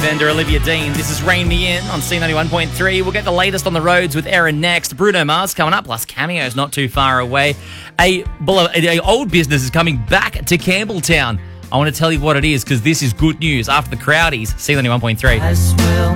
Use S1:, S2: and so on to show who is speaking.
S1: Fender, Olivia Dean. This is Rain Me In on C91.3. We'll get the latest on the roads with Erin next. Bruno Mars coming up, plus Cameo's not too far away. A old business is coming back to Campbelltown. I want to tell you what it is because this is good news after the Crowdies, C91.3.